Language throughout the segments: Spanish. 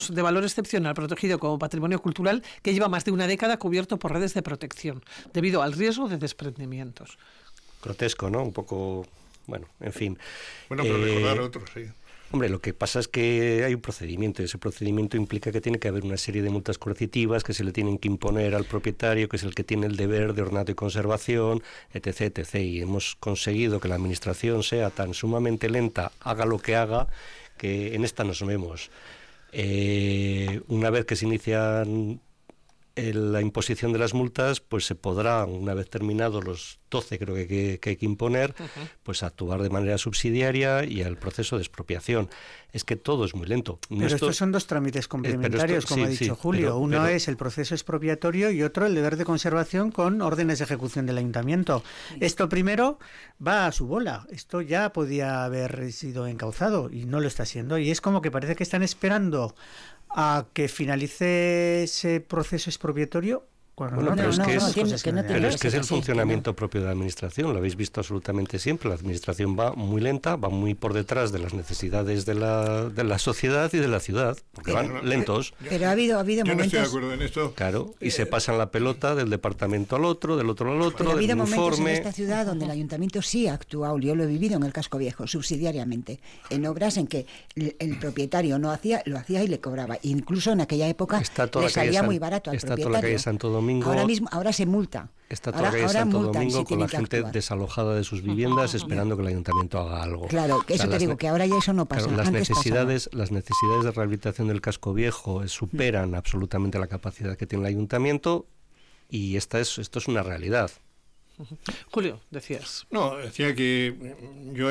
de valor excepcional protegido como patrimonio cultural que lleva más de una década cubierto por redes de protección debido al riesgo de desprendimientos. Grotesco, ¿no? Un poco, bueno, en fin. Bueno, pero recordar otros, sí. Hombre, lo que pasa es que hay un procedimiento y ese procedimiento implica que tiene que haber una serie de multas coercitivas que se le tienen que imponer al propietario, que es el que tiene el deber de ornato y conservación, etc., etc. Y hemos conseguido que la administración sea tan sumamente lenta, haga lo que haga, que en esta nos vemos. Una vez que se inician la imposición de las multas, pues se podrá, una vez terminados los 12 creo que hay que imponer, pues actuar de manera subsidiaria y el proceso de expropiación. Es que todo es muy lento. Pero estos son dos trámites complementarios, como ha dicho Julio. Uno es el proceso expropiatorio y otro el deber de conservación con órdenes de ejecución del ayuntamiento. Esto primero va a su bola. Esto ya podía haber sido encauzado y no lo está siendo. Y es como que parece que están esperando a que finalice ese proceso expropiatorio. Bueno, pero es que es el funcionamiento propio de la administración, lo habéis visto absolutamente siempre. La administración va muy lenta, va muy por detrás de las necesidades de la sociedad y de la ciudad, porque van lentos. Pero ha habido yo momentos... no estoy de acuerdo en esto. Claro, y se pasan la pelota del departamento al otro, del otro al otro, Pero ha habido del momentos informe. en esta ciudad donde el ayuntamiento sí ha actuado, yo lo he vivido en el Casco Viejo, subsidiariamente, en obras en que el propietario no hacía, lo hacía y le cobraba. Incluso en aquella época le salía muy barato al está propietario. Toda la calle Santo Domingo. Ahora se multa. Está toda la calle Santo Domingo con la gente actuar. desalojada de sus viviendas esperando que el ayuntamiento haga algo. Claro, que eso te digo, que ahora ya eso no pasa. Claro, las Antes necesidades de rehabilitación del casco viejo superan absolutamente la capacidad que tiene el ayuntamiento y esto es una realidad. Julio, decías. No, decía que yo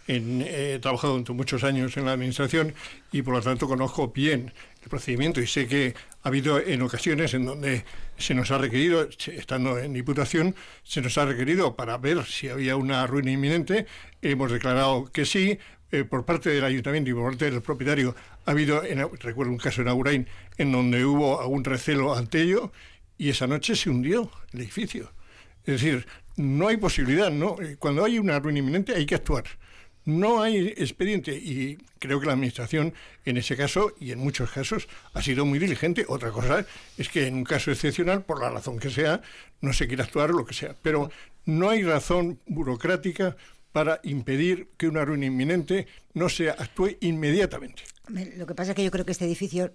he trabajado durante muchos años en la administración y por lo tanto conozco bien el procedimiento y sé que ha habido en ocasiones en donde se nos ha requerido, estando en Diputación, se nos ha requerido para ver si había una ruina inminente. Hemos declarado que sí. Por parte del ayuntamiento y por parte del propietario ha habido, recuerdo un caso en Agurain, en donde hubo algún recelo ante ello y esa noche se hundió el edificio. Es decir, no hay posibilidad, ¿no? Cuando hay una ruina inminente hay que actuar. No hay expediente y creo que la administración en ese caso y en muchos casos ha sido muy diligente. Otra cosa es que en un caso excepcional, por la razón que sea, no se quiere actuar o lo que sea. Pero no hay razón burocrática para impedir que una ruina inminente no se actúe inmediatamente. Lo que pasa es que yo creo que este edificio...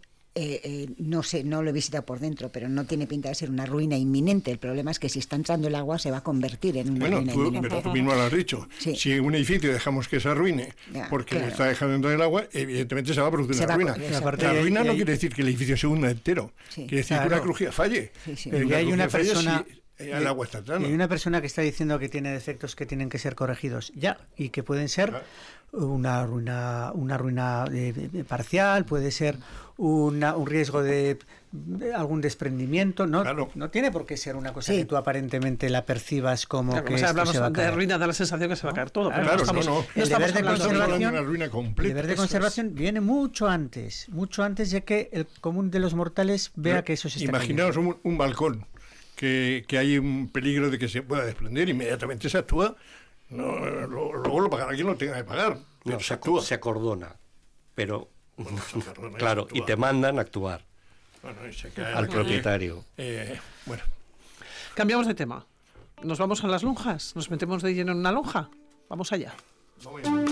no sé, no lo he visitado por dentro, pero no tiene pinta de ser una ruina inminente. El problema es que si está entrando el agua se va a convertir en una ruina inminente. Pero tú mismo lo has dicho. Sí. Si un edificio dejamos que se arruine porque está dejando entrar el agua, evidentemente se va a producir una ruina. La ruina no quiere decir que el edificio se hunda entero. Quiere decir que una crujía falle. Pero ya hay una persona... el agua está entrando. Hay una persona que está diciendo que tiene defectos que tienen que ser corregidos ya y que pueden ser una ruina parcial, puede ser un riesgo de algún desprendimiento. No tiene por qué ser una cosa que tú aparentemente la percibas como que esto hablamos se va a caer. de ruina, da la sensación que se va a caer todo. Claro, pero el deber de conservación, una ruina completa. el deber de conservación viene mucho antes de que el común de los mortales vea que eso se está Imaginaos un balcón que hay un peligro de que se pueda desprender, inmediatamente se actúa. Luego lo pagará quien lo tenga que pagar. No, se acordona, pero claro, y te mandan a actuar al propietario. Bueno. Cambiamos de tema. Nos vamos a las lonjas. Nos metemos de lleno en una lonja. Vamos allá.